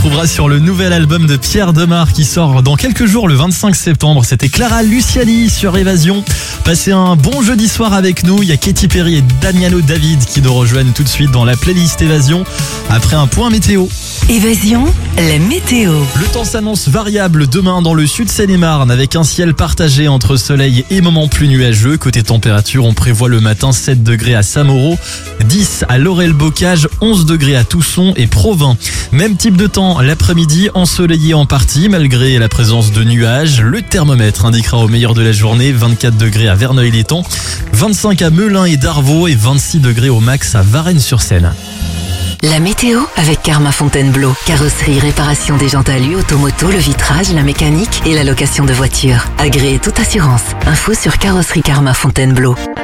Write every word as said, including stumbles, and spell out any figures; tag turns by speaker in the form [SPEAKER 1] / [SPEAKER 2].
[SPEAKER 1] retrouvera sur le nouvel album de Pierre Demar qui sort dans quelques jours, le vingt-cinq septembre. C'était Clara Luciani sur Évasion. Passez un bon jeudi soir avec nous. Il y a Katy Perry et Damiano David qui nous rejoignent tout de suite dans la playlist Évasion après un point météo.
[SPEAKER 2] Évasion, la météo.
[SPEAKER 1] Le temps s'annonce variable demain dans le sud Seine-et-Marne avec un ciel partagé entre soleil et moments plus nuageux. Côté température, on prévoit le matin sept degrés à Saint-Mauro, dix à Laurel-Bocage, onze degrés à Tousson et Provins. Même type de temps l'après-midi, ensoleillé en partie malgré la présence de nuages. Le thermomètre indiquera au meilleur de la journée vingt-quatre degrés à Verneuil-l'Étang, vingt-cinq à Melun et Darvaux et vingt-six degrés au max à Varennes-sur-Seine.
[SPEAKER 2] La météo avec Karma Fontainebleau. Carrosserie, réparation des jantes alu, automoto, le vitrage, la mécanique et la location de voitures. Agréé toute assurance. Info sur carrosserie Karma Fontainebleau.